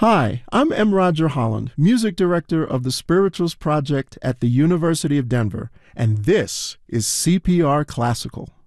Hi, I'm M. Roger Holland, Music Director of the Spirituals Project at the University of Denver, and this is CPR Classical.